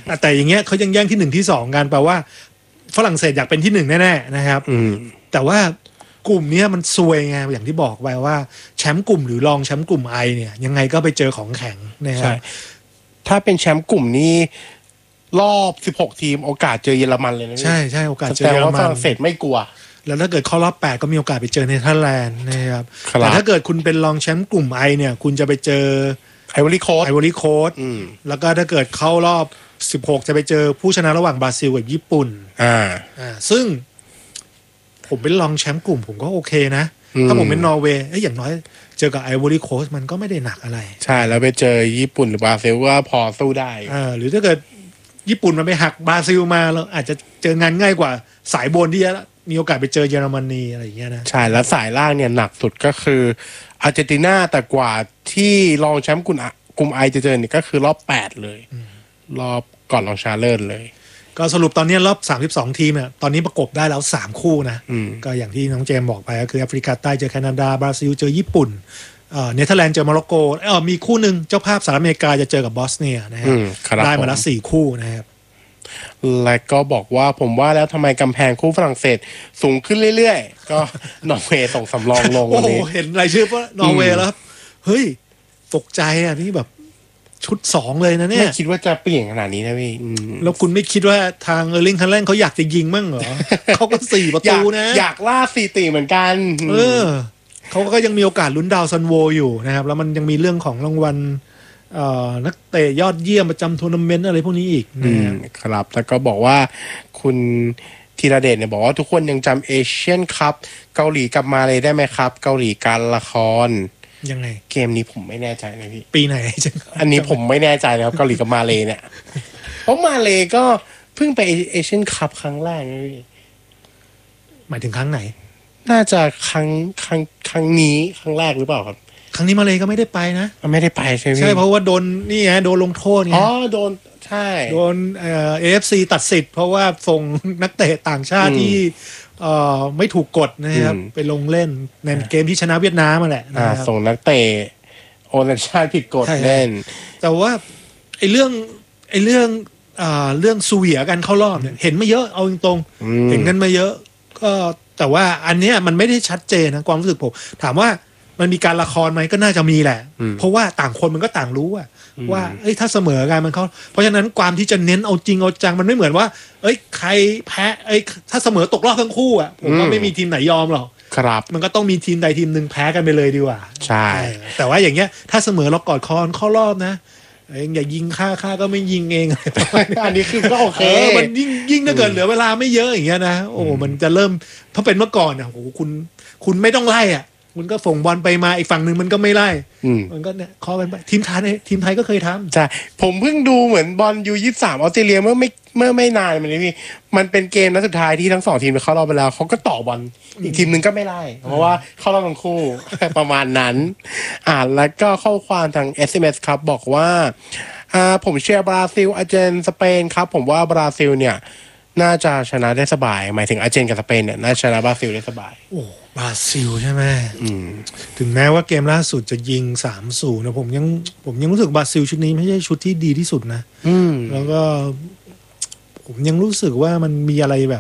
แต่อย่างเงี้ยเขายังแย่งที่1ที่2กันแปลว่าฝรั่งเศสอยากเป็นที่1แน่ๆนะครับแต่ว่ากลุ่มนี้มันซวยไงอย่างที่บอกไปว่าแชมป์กลุ่มหรือรองแชมป์กลุ่มไอเนี่ยยังไงก็ไปเจอของแข็งนะครับถ้าเป็นแชมป์กลุ่มนี้รอบ16ทีมโอกาสเจอเยอรมันเลยนะใช่โอกาสเจอเยอรมันฝรั่งเศสไม่กลัวแล้วถ้าเกิดเข้ารอบ8ก็มีโอกาสไปเจอเนเธอร์แลนด์นะครับแต่ถ้าเกิดคุณเป็นรองแชมป์กลุ่มไอเนี่ยคุณจะไปเจอไอวอรี่โค้ชแล้วก็ถ้าเกิดเข้ารอบ16จะไปเจอผู้ชนะระหว่างบราซิลกับญี่ปุ่นซึ่งผมเป็นรองแชมป์กลุ่มผมก็โอเคนะถ้าผมเป็นนอร์เวย์อย่างน้อยเจอกับไอวอรี่โค้ชมันก็ไม่ได้หนักอะไรใช่แล้วไปเจอญี่ปุ่นหรือบราซิลก็พอสู้ได้หรือถ้าเกิดญี่ปุ่นมันไปหักบราซิลมาเราอาจจะเจองานง่ายกว่าสายบนที่มีโอกาสไปเจอเยอรมนีอะไรอย่างเงี้ยนะใช่แล้วสายล่างเนี่ยหนักสุดก็คืออาร์เจนตินาแต่กว่าที่รองแชมป์กลุ่มไอจะเจอเนี่ยก็คือรอบ8เลยรอบก่อนรองชนะเลิศเลยก็สรุปตอนนี้รอบ32ทีมเนี่ยตอนนี้ประกบได้แล้ว3คู่นะก็อย่างที่น้องเจมบอกไปก็คือแอฟริกาใต้เจอแคนาดาบราซิลเจอญี่ปุ่นเนเธอร์แลนด์เจอโมร็อกโกมีคู่หนึ่งเจ้าภาพสหรัฐอเมริกาจะเจอกับบอสเนียนะครับได้มาแล้ว4คู่นะครับและก็บอกว่าผมว่าแล้วทำไมกำแพงคู่ฝรั่งเศสสูงขึ้นเรื่อยๆก็นอร์เวย์ส่งสำรองลงวันนี้เห็นรายชื่อว่านอร์เวย์แล้วเฮ้ยตกใจนี่แบบชุด2เลยนะเนี่ยไม่คิดว่าจะเปลี่ยนขนาดนี้นะพี่แล้วคุณไม่คิดว่าทางเออร์ลิง ฮาแลนด์เขาอยากจะยิงมั่งเหรอ เขาก็4ประตูนะอยากล่า4 ตีเหมือนกันเขาก็ยังมีโอกาสลุ้นดาวซันโวอยู่นะครับแล้วมันยังมีเรื่องของรางวัลนักเตะยอดเยี่ยมประจำทัวร์นาเมนต์อะไรพวกนี้อีกนะครับแล้วก็บอกว่าคุณธีรเดชเนี่ยบอกว่าทุกคนยังจำเอเชียนคัพเกาหลีกลับมาเลยได้ไหมครับเกาหลีการละครยังไงเกมนี้ผมไม่แน่ใจนะพี่ปีไหนอันนี้ผมไม่แน่ใจนะครับเกาหลีกับมาเลเนี่ยเพราะมาเลก็เพิ่งไปเอเชียนคัพครั้งแรกนะพี่หมายถึงครั้งไหนน่าจะครั้งนี้ครั้งแรกหรือเปล่าครับครั้งนี้มาเลก็ไม่ได้ไปนะไม่ได้ไปใช่ไหมใช่เพราะว่าโดนนี่ไงโดนลงโทษไงโดนใช่โดนAFC ตัดสิทธิ์เพราะว่าส่งนักเตะต่างชาติที่ไม่ถูกกฎนะครับไปลงเล่นในเกมที่ชนะเวียดนามมาแหละส่งนักเตะโอนาชาติผิดกฎเล่นแต่ว่าไอ้เรื่องซูเวียกันเข้ารอบเนี่ยเห็นมาเยอะเอาตรงๆเห็นกันมาเยอะก็แต่ว่าอันเนี้ยมันไม่ได้ชัดเจนนะความรู้สึกผมถามว่ามันมีการละครไหมก็น่าจะมีแหละเพราะว่าต่างคนมันก็ต่างรู้ว่าถ้าเสมอกันมันเขาเพราะฉะนั้นความที่จะเน้นเอาจริงเอาจังมันไม่เหมือนว่าใครแพ้ถ้าเสมอตกรอบทั้งคู่ผมว่าไม่มีทีมไหนยอมหรอกครับมันก็ต้องมีทีมใดทีมหนึ่งแพ้กันไปเลยดีกว่าใช่แต่ว่าอย่างเงี้ยถ้าเสมอเรากอดคอเข้ารอบนะอย่ายิงค่าก็ไม่ยิงเองอันนี้คือก็โอเคมันยิ่งถ้าเกิดเหลือเวลาไม่เยอะอย่างเงี้ยนะโอ้มันจะเริ่มถ้าเป็นเมื่อก่อนโอ้คุณไม่ต้องไล่คุณก็ส่งบอลไปมาอีกฝั่งหนึ่งมันก็ไม่ไล่มันก็เนี่ยคอกันไปทีมไทยก็เคยทำใช่ผมเพิ่งดูเหมือนบอลU23ออสเตรเลียเมื่อไม่นานมานี้พี่มันเป็นเกมนัดสุดท้ายที่ทั้ง2ทีมเข้ารอบไปแล้วเขาก็ต่อบอลอีกทีมนึงก็ไม่ไล่เพราะว่าเข้ารอบทั้งคู่ ประมาณนั้นแล้วก็ข้อความทาง SMS ครับบอกว่าผมเชียร์บราซิลอาร์เจนสเปนครับผมว่าบราซิลเนี่ยน่าจะชนะได้สบายหมายถึงอาร์เจนกับสเปนเนี่ยน่าชนะบราซิลได้สบายโอ้บราซิลใช่ไหมถึงแม้ว่าเกมล่าสุดจะยิง 3-0 นะผมยังรู้สึกบราซิลชุดนี้ไม่ใช่ชุดที่ดีที่สุดนะแล้วก็ผมยังรู้สึกว่ามันมีอะไรแบบ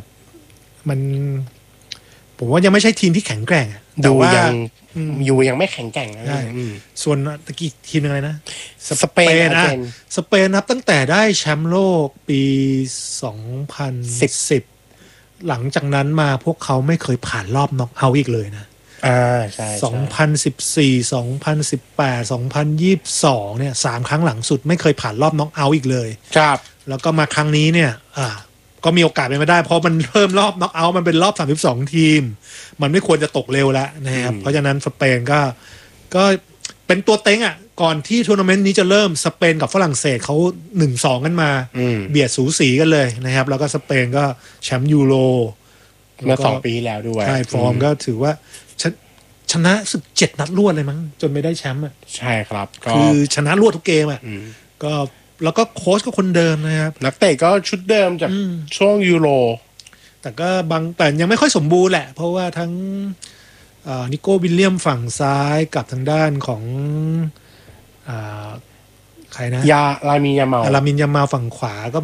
ผมว่ายังไม่ใช่ทีมที่แข็งแกร่งแต่ว่ายังไม่แข็งแกร่งนะส่วนตะกี้ทีมอะไรนะสเปนนับตั้งแต่ได้แชมป์โลกปี 2010หลังจากนั้นมาพวกเขาไม่เคยผ่านรอบน็อกเอาท์อีกเลยนะใช่ 2014 2018 2022เนี่ย3ครั้งหลังสุดไม่เคยผ่านรอบน็อกเอาท์อีกเลยครับแล้วก็มาครั้งนี้เนี่ยก็มีโอกาสเป็นไปได้เพราะมันเพิ่มรอบน็อกเอาท์มันเป็นรอบ32ทีมมันไม่ควรจะตกเร็วแล้วนะครับเพราะฉะนั้นสเปนก็เป็นตัวเต็งก่อนที่ทัวร์นาเมนต์นี้จะเริ่มสเปนกับฝรั่งเศสเขา 1-2 กันมาเบียดสูสีกันเลยนะครับแล้วก็สเปนก็แชมป์ยูโรเมื่อ2 ปีแล้วด้วยใช่ฟอร์มก็ถือว่าชนะสึก7 นัดรวดเลยมั้งจนไม่ได้แชมป์ใช่ครับคือชนะรวดทุกเกมก็แล้วก็โค้ชก็คนเดิมนะครับนักเตะก็ชุดเดิมจากช่วงยูโรแต่ก็แต่ยังไม่ค่อยสมบูรณ์แหละเพราะว่าทั้งนิโก้วิลเลียมฝั่งซ้ายกับทางด้านของใครนะลามินยามาฝั่งขวาก็